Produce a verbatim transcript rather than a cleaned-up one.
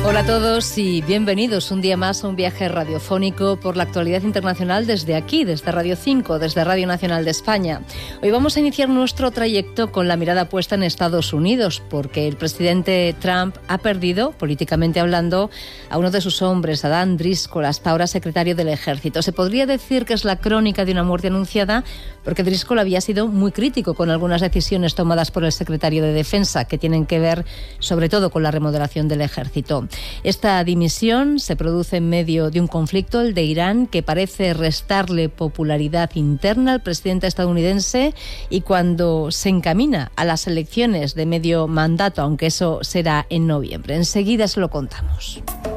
Hola a todos y bienvenidos un día más a un viaje radiofónico por la actualidad internacional desde aquí, desde Radio cinco, desde Radio Nacional de España. Hoy vamos a iniciar nuestro trayecto con la mirada puesta en Estados Unidos, porque el presidente Trump ha perdido, políticamente hablando, a uno de sus hombres, a Dan Driscoll, hasta ahora secretario del Ejército. Se podría decir que es la crónica de una muerte anunciada, porque Driscoll había sido muy crítico con algunas decisiones tomadas por el secretario de Defensa, que tienen que ver sobre todo con la remodelación del Ejército. Esta dimisión se produce en medio de un conflicto, el de Irán, que parece restarle popularidad interna al presidente estadounidense, y cuando se encamina a las elecciones de medio mandato, aunque eso será en noviembre. Enseguida se lo contamos.